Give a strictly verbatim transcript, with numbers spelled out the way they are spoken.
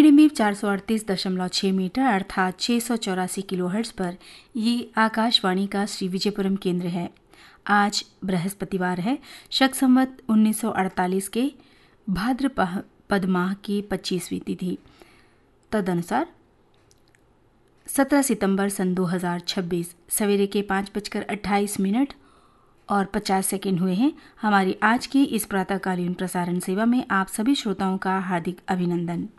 Wave चार सौ अड़तीस दशमलव छह मीटर अर्थात छह सौ चौरासी किलोहर्ट्ज पर ये आकाशवाणी का श्री विजयपुरम केंद्र है। आज बृहस्पतिवार है, शक संवत उन्नीस सौ अड़तालीस के भाद्रपद माह की पच्चीसवीं तिथि, तदनुसार सत्रह सितंबर सन दो हज़ार छब्बीस सवेरे के पाँच बजकर अट्ठाईस मिनट और पचास सेकंड हुए हैं। हमारी आज की इस प्रातःकालीन प्रसारण सेवा में आप सभी श्रोताओं का हार्दिक अभिनंदन।